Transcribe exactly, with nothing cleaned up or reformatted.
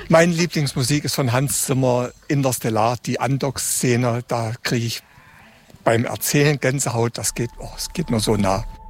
Meine Lieblingsmusik ist von Hans Zimmer, Interstellar, die Andock-Szene. Da kriege ich beim Erzählen Gänsehaut. Das geht, oh, es geht mir so nah.